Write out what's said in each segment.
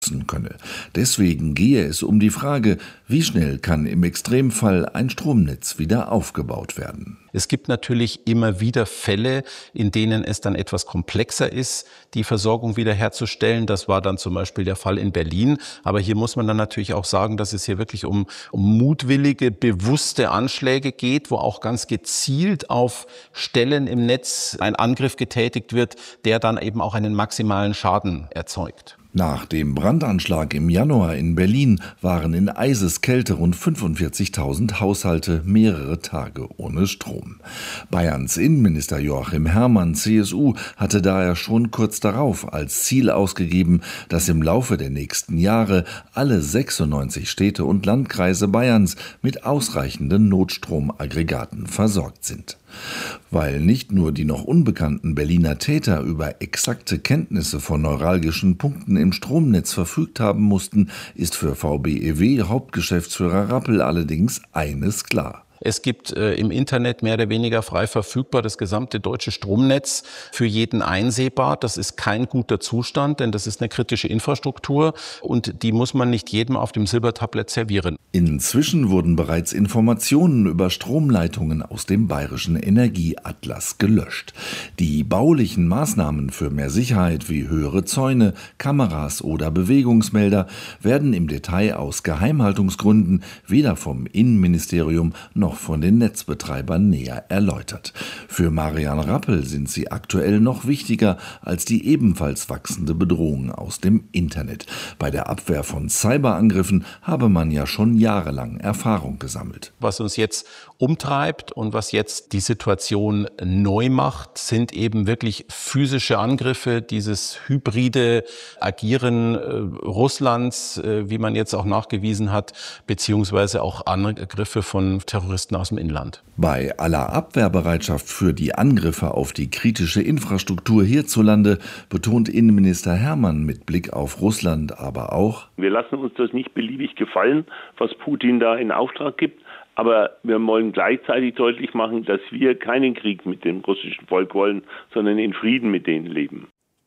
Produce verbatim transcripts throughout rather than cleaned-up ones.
nutzen könne. Deswegen gehe es um die Frage, wie schnell kann im Extremfall ein Stromnetz wieder aufgebaut werden. Es gibt natürlich immer wieder Fälle, in denen es dann etwas komplexer ist, die Versorgung wiederherzustellen. Das war dann zum Beispiel der Fall in Berlin. Aber hier muss man dann natürlich auch sagen, dass es hier wirklich um, um mutwillige, bewusste Anschläge geht, wo auch ganz gezielt auf Stellen im Netz ein Angriff getätigt wird, der dann eben auch einen maximalen Schaden erzeugt. Nach dem Brandanschlag im Januar in Berlin waren in Eiseskälte rund fünfundvierzigtausend Haushalte mehrere Tage ohne Strom. Bayerns Innenminister Joachim Herrmann, C S U, hatte daher schon kurz darauf als Ziel ausgegeben, dass im Laufe der nächsten Jahre alle sechsundneunzig Städte und Landkreise Bayerns mit ausreichenden Notstromaggregaten versorgt sind. Weil nicht nur die noch unbekannten Berliner Täter über exakte Kenntnisse von neuralgischen Punkten im Stromnetz verfügt haben mussten, ist für V B E W-Hauptgeschäftsführer Rappel allerdings eines klar. Es gibt äh, im Internet mehr oder weniger frei verfügbar das gesamte deutsche Stromnetz für jeden einsehbar. Das ist kein guter Zustand, denn das ist eine kritische Infrastruktur und die muss man nicht jedem auf dem Silbertablett servieren. Inzwischen wurden bereits Informationen über Stromleitungen aus dem bayerischen Energieatlas gelöscht. Die baulichen Maßnahmen für mehr Sicherheit wie höhere Zäune, Kameras oder Bewegungsmelder werden im Detail aus Geheimhaltungsgründen weder vom Innenministerium noch von den Netzbetreibern näher erläutert. Für Marian Rappel sind sie aktuell noch wichtiger als die ebenfalls wachsende Bedrohung aus dem Internet. Bei der Abwehr von Cyberangriffen habe man ja schon jahrelang Erfahrung gesammelt. Was uns jetzt umtreibt und was jetzt die Situation neu macht, sind eben wirklich physische Angriffe, dieses hybride Agieren äh, Russlands, äh, wie man jetzt auch nachgewiesen hat, beziehungsweise auch Angriffe von Terroristen aus dem Inland. Bei aller Abwehrbereitschaft für die Angriffe auf die kritische Infrastruktur hierzulande betont Innenminister Herrmann mit Blick auf Russland aber auch: Wir lassen uns das nicht beliebig gefallen, was Putin da in Auftrag gibt. Aber wir wollen gleichzeitig deutlich machen, dass wir keinen Krieg mit dem russischen Volk wollen, sondern in Frieden mit denen leben.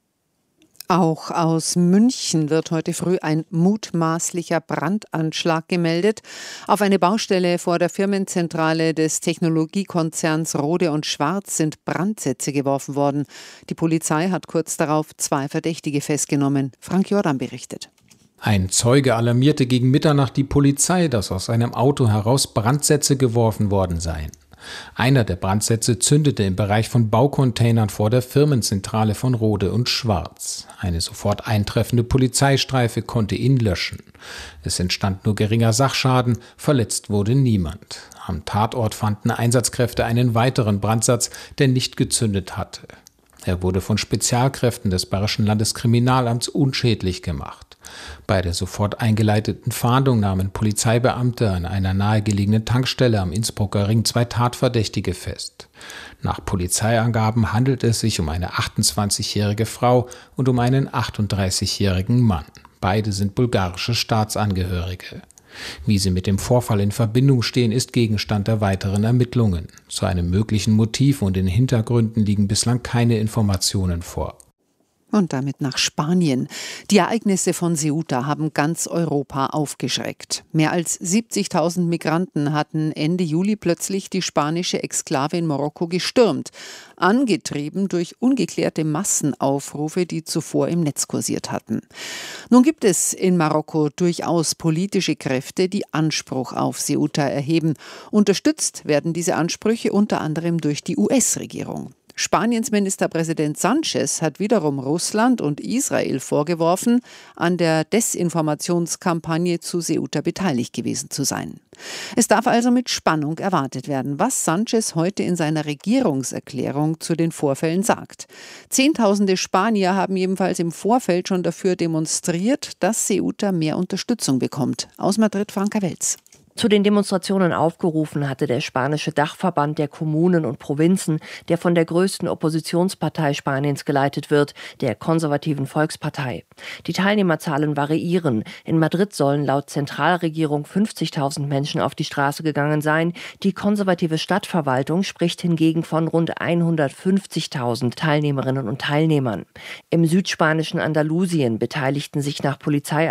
Auch aus München wird heute früh ein mutmaßlicher Brandanschlag gemeldet. Auf eine Baustelle vor der Firmenzentrale des Technologiekonzerns Rohde und Schwarz sind Brandsätze geworfen worden. Die Polizei hat kurz darauf zwei Verdächtige festgenommen. Frank Jordan berichtet. Ein Zeuge alarmierte gegen Mitternacht die Polizei, dass aus einem Auto heraus Brandsätze geworfen worden seien. Einer der Brandsätze zündete im Bereich von Baucontainern vor der Firmenzentrale von Rohde und Schwarz. Eine sofort eintreffende Polizeistreife konnte ihn löschen. Es entstand nur geringer Sachschaden, verletzt wurde niemand. Am Tatort fanden Einsatzkräfte einen weiteren Brandsatz, der nicht gezündet hatte. Er wurde von Spezialkräften des Bayerischen Landeskriminalamts unschädlich gemacht. Bei der sofort eingeleiteten Fahndung nahmen Polizeibeamte an einer nahegelegenen Tankstelle am Innsbrucker Ring zwei Tatverdächtige fest. Nach Polizeiangaben handelt es sich um eine achtundzwanzigjährige Frau und um einen achtunddreißigjährigen Mann. Beide sind bulgarische Staatsangehörige. Wie sie mit dem Vorfall in Verbindung stehen, ist Gegenstand der weiteren Ermittlungen. Zu einem möglichen Motiv und den Hintergründen liegen bislang keine Informationen vor. Und damit nach Spanien. Die Ereignisse von Ceuta haben ganz Europa aufgeschreckt. Mehr als siebzigtausend Migranten hatten Ende Juli plötzlich die spanische Exklave in Marokko gestürmt, angetrieben durch ungeklärte Massenaufrufe, die zuvor im Netz kursiert hatten. Nun gibt es in Marokko durchaus politische Kräfte, die Anspruch auf Ceuta erheben. Unterstützt werden diese Ansprüche unter anderem durch die U S-Regierung. Spaniens Ministerpräsident Sánchez hat wiederum Russland und Israel vorgeworfen, an der Desinformationskampagne zu Ceuta beteiligt gewesen zu sein. Es darf also mit Spannung erwartet werden, was Sánchez heute in seiner Regierungserklärung zu den Vorfällen sagt. Zehntausende Spanier haben jedenfalls im Vorfeld schon dafür demonstriert, dass Ceuta mehr Unterstützung bekommt. Aus Madrid, Franka Welz. Zu den Demonstrationen aufgerufen hatte der spanische Dachverband der Kommunen und Provinzen, der von der größten Oppositionspartei Spaniens geleitet wird, der konservativen Volkspartei. Die Teilnehmerzahlen variieren. In Madrid sollen laut Zentralregierung fünfzigtausend Menschen auf die Straße gegangen sein. Die konservative Stadtverwaltung spricht hingegen von rund hundertfünfzigtausend Teilnehmerinnen und Teilnehmern. Im südspanischen Andalusien beteiligten sich nach Polizei